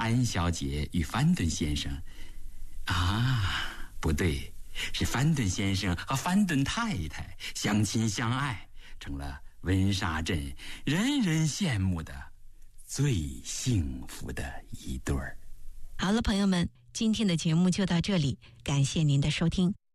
安小姐与范顿先生不对，是范顿先生和范顿太太相亲相爱，成了温莎镇人人羡慕的最幸福的一对儿。 好了，朋友们，今天的节目就到这里，感谢您的收听。